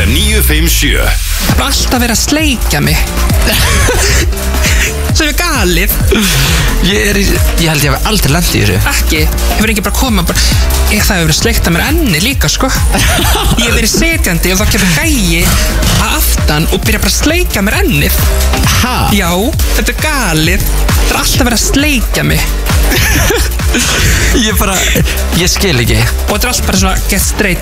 FM 957. Það er alltaf verið að sleikja mig. Sem er galið. Ég held ég hef aldrei lent í þessu. Ekki, hefur ekki bara komið bara það hefur verið sleikt að mér enni líka sko. Ég hef verið setjandi og þá kemur gæi að aftan og byrja bara að sleikja mér ennið. Ha? Já, þetta er galið. Það er alltaf verið að sleikja mig. Ég skil ekki. Og þetta er alltaf bara svona get straight